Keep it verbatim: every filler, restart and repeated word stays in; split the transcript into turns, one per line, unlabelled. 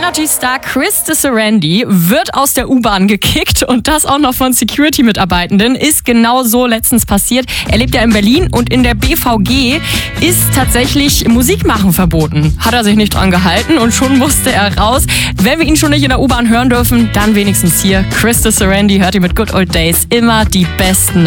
Energy-Star Chris Sarandon wird aus der U-Bahn gekickt und das auch noch von Security-Mitarbeitenden. Ist genau so letztens passiert. Er lebt ja in Berlin und in der B V G ist tatsächlich Musik machen verboten. Hat er sich nicht dran gehalten und schon musste er raus. Wenn wir ihn schon nicht in der U-Bahn hören dürfen, dann wenigstens hier. Chris Sarandon hört ihr mit Good Old Days immer die besten